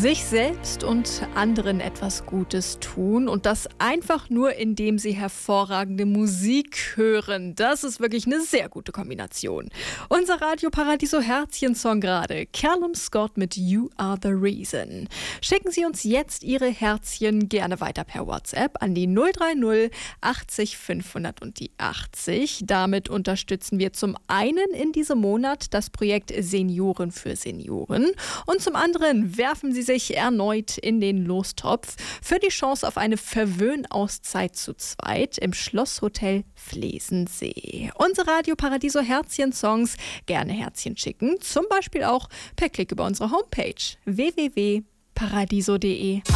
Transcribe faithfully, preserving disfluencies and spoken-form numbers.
Sich selbst und anderen etwas Gutes tun und das einfach nur, indem sie hervorragende Musik hören. Das ist wirklich eine sehr gute Kombination. Unser Radio Paradiso Herzchen-Song gerade. Callum Scott mit You Are The Reason. Schicken Sie uns jetzt Ihre Herzchen gerne weiter per WhatsApp an die null drei null achtzig fünfhundert und die achtzig. Damit unterstützen wir zum einen in diesem Monat das Projekt Senioren für Senioren und zum anderen werfen Sie sich erneut in den Lostopf für die Chance auf eine Verwöhnauszeit zu zweit im Schlosshotel Flesensee. Unsere Radio Paradiso Herzchen-Songs gerne Herzchen schicken, zum Beispiel auch per Klick über unsere Homepage w w w punkt paradiso punkt de.